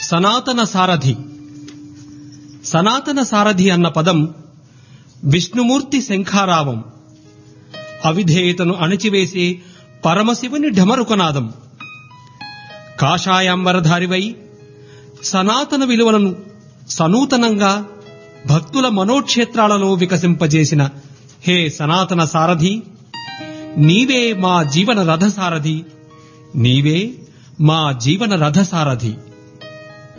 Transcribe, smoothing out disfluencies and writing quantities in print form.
సనాతన సారథి. సనాతన సారథి అన్న పదం విష్ణుమూర్తి శంఖారావం, అవిధేయతను అణిచివేసే పరమశివుని ఢమరుకనాదం. కాషాయాంబరధారివై సనాతన విలువలను సనూతనంగా భక్తుల మనోక్షేత్రాలలో వికసింపజేసిన హే సనాతన సారథి, నీవే మా జీవన రథసారథి, నీవే మా జీవన రథసారథి.